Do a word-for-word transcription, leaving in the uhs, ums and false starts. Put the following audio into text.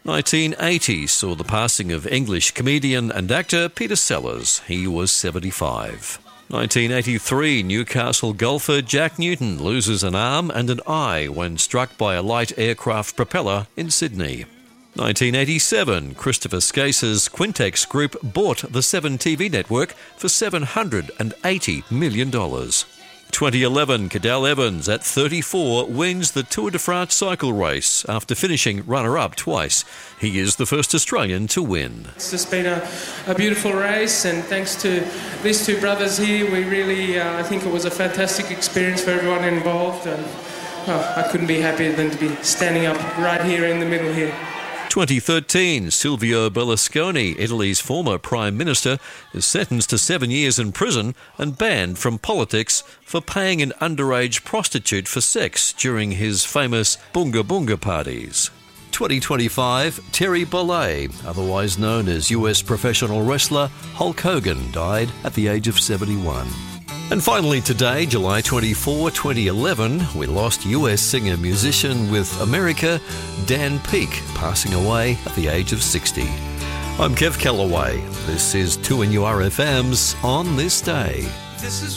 nineteen eighty saw the passing of English comedian and actor Peter Sellers. He was seventy-five. nineteen eighty-three, Newcastle golfer Jack Newton loses an arm and an eye when struck by a light aircraft propeller in Sydney. nineteen eighty-seven, Christopher Skase's Quintex Group bought the Seven T V network for seven hundred eighty million dollars. twenty eleven, Cadel Evans at thirty-four wins the Tour de France cycle race after finishing runner-up twice. He is the first Australian to win. It's just been a, a beautiful race, and thanks to these two brothers here, we really, uh, I think it was a fantastic experience for everyone involved, and oh, I couldn't be happier than to be standing up right here in the middle here. twenty thirteen, Silvio Berlusconi, Italy's former Prime Minister, is sentenced to seven years in prison and banned from politics for paying an underage prostitute for sex during his famous Bunga Bunga parties. twenty twenty-five, Terry Bollea, otherwise known as U S professional wrestler Hulk Hogan, died at the age of seventy-one. And finally today, July twenty-fourth, twenty eleven, we lost U S singer-musician with America, Dan Peek, passing away at the age of sixty. I'm Kev Callaway. This is two N U R F M's On This Day. This is